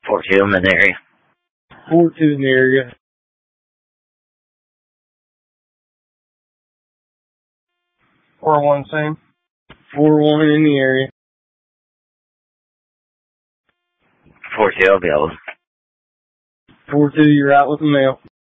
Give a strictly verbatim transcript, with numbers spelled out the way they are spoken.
four two, I'm in the area. four two in the area. four one, same. four one in the area. four two, I'll be out. four two, you're out with the mail.